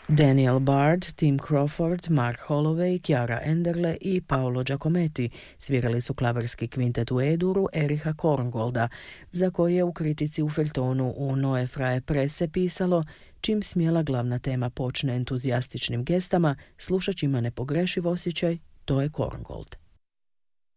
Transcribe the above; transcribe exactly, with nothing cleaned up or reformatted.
Daniel Bard, Tim Crawford, Mark Holloway, Chiara Enderle i Paolo Giacometti svirali su klaverski kvintet u E-duru Ericha Korngolda, za koji je u kritici u feljtonu u Neue Freie Presse pisalo: čim smjela glavna tema počne entuzijastičnim gestama, slušač ima nepogrešiv osjećaj, to je Korngold.